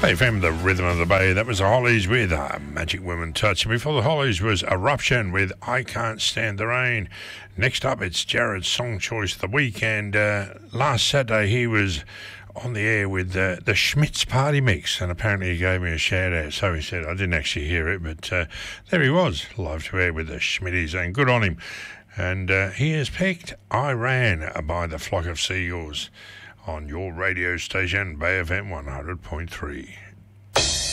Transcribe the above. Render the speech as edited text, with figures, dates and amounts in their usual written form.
FM, the rhythm of the bay. That was the Hollies with Magic Woman Touch. And before the Hollies was Eruption with I Can't Stand the Rain. Next up, it's Jared's Song Choice of the Week. And last Saturday, he was on the air with the Schmitz Party Mix. And apparently he gave me a shout out. So he said, I didn't actually hear it, but there he was, live to air with the Schmitties. And good on him. And he has picked I Ran by the Flock of Seagulls on your radio station, Bay FM 100.3.